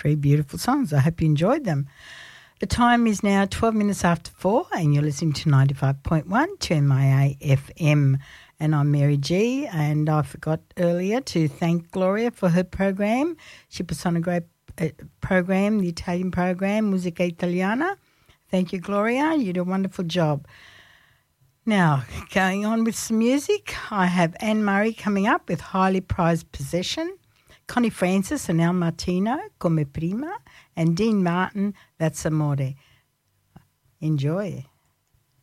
Three beautiful songs. I hope you enjoyed them. The time is now 12 minutes after 4 and you're listening to 95.1 2MIA FM. And I'm Mary G, and I forgot earlier to thank Gloria for her program. She puts on a great program, the Italian program, Musica Italiana. Thank you, Gloria. You do a wonderful job. Now, going on with some music, I have Anne Murray coming up with Highly Prized Possession, Connie Francis and El Martino, Come Prima, and Dean Martin, That's Amore. Enjoy.